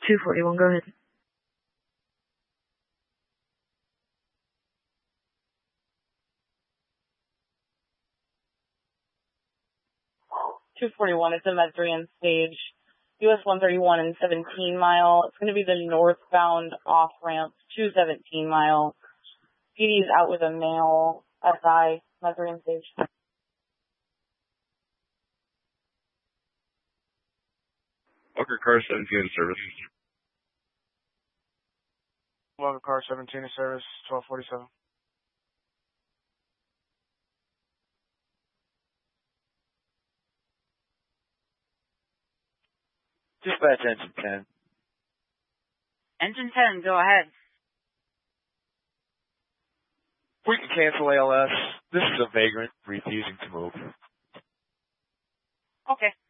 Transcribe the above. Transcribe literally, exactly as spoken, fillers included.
two forty-one, go ahead. two forty-one, it's a Medrian stage. U S one thirty-one and seventeen mile. It's going to be the northbound off-ramp to seventeen mile. P D is out with a male S I, Medrian stage. Walker Car seventeen in service. Walker Car seventeen in service, twelve forty-seven. Dispatch engine ten. Engine ten, go ahead. We can cancel A L S. This is a vagrant refusing to move. Okay.